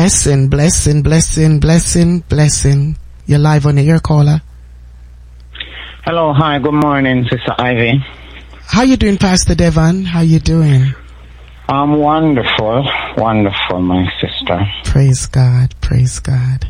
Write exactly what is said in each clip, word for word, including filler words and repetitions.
Blessing, blessing, blessing, blessing, blessing. You're live on the air, caller. Hello, hi, good morning, Sister Ivy. How you doing, Pastor Devon? How you doing? I'm wonderful, wonderful, my sister. Praise God, praise God.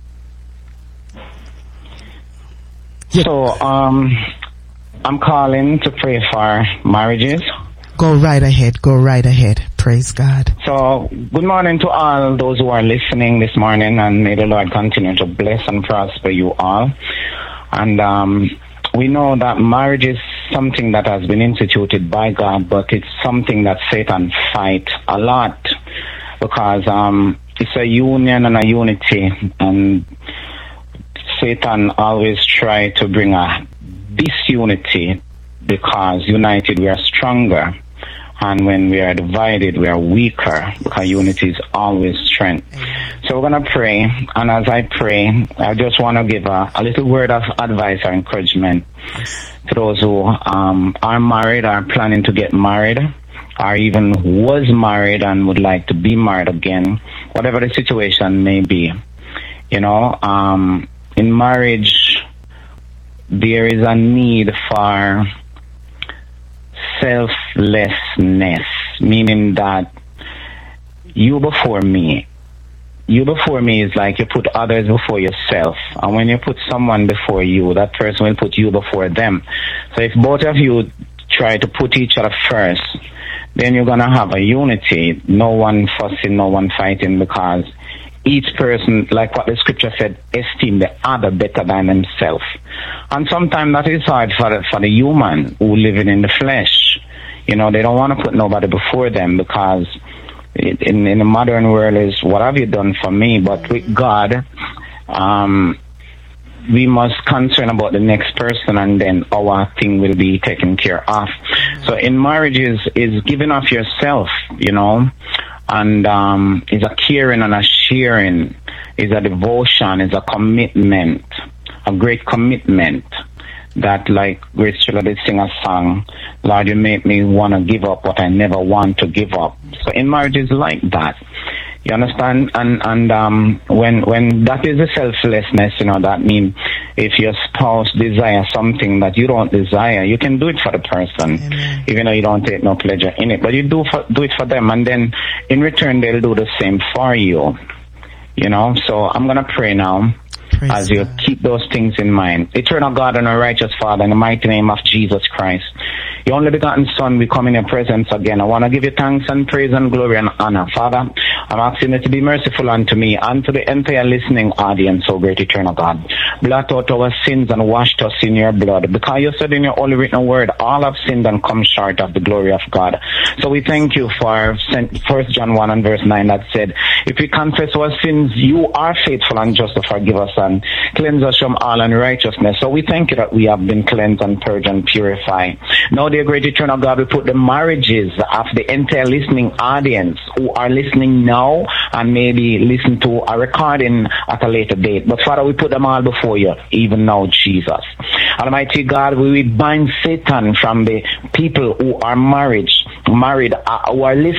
Yeah. So, um, I'm calling to pray for marriages. Go right ahead, go right ahead. Praise God. So, good morning to all those who are listening this morning, and may the Lord continue to bless and prosper you all. And um, we know that marriage is something that has been instituted by God, but it's something that Satan fights a lot, because um, it's a union and a unity, and Satan always tries to bring a disunity, because united we are stronger, and when we are divided we are weaker, because unity is always strength. So we're going to pray, and as I pray, I just want to give a, a little word of advice or encouragement to those who um, are married, are planning to get married, or even was married and would like to be married again, whatever the situation may be. You know, um, in marriage, there is a need for selflessness, meaning that you before me. You before me is like you put others before yourself. And when you put someone before you, that person will put you before them. So if both of you try to put each other first, then you're going to have a unity. No one fussing, no one fighting, because each person, like what the scripture said, esteem the other better than himself. And sometimes that is hard for the, for the human who living in the flesh. You know, they don't want to put nobody before them, because in, in the modern world is, what have you done for me? But with God, um, we must concern about the next person, and then our thing will be taken care of. So in marriages is giving of yourself, you know, and um, is a caring and a sharing, is a devotion, is a commitment, a great commitment. That, like Grace Chilla did sing a song, Lord, you make me want to give up what I never want to give up. So in marriage is like that. You understand? And and um, when when that is the selflessness, you know, that means if your spouse desires something that you don't desire, you can do it for the person. Amen. Even though you don't take no pleasure in it. But you do for, do it for them, and then in return they'll do the same for you. You know, so I'm going to pray now. Praise as you God. Keep those things in mind. Eternal God and our righteous Father, in the mighty name of Jesus Christ, your only begotten Son, we come in your presence again. I want to give you thanks and praise and glory and honor. Father, I'm asking you to be merciful unto me and to the entire listening audience, O great eternal God. Blot out our sins and washed us in your blood, because you said in your only written word, all have sinned and come short of the glory of God. So we thank you for First John one and verse nine that said, if we confess our sins, you are faithful and just to forgive us and cleanse us from all unrighteousness. So we thank you that we have been cleansed and purged and purified. Now, dear great eternal God, we put the marriages of the entire listening audience who are listening now and maybe listen to a recording at a later date. But Father, we put them all before you, even now, Jesus. Almighty God, we bind Satan from the people who are married, married, uh, who are listening.